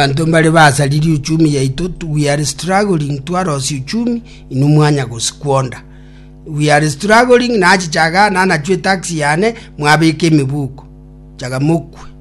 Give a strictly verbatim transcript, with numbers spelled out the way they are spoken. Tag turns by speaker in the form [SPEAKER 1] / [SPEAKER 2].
[SPEAKER 1] abantu mbali basaliri uchumi ya ito. We are struggling twarosi uchumi inu mwanya kusikwonda. We are struggling na achichaga na na chwe taxi yane mwabike mibuko chaga mukwe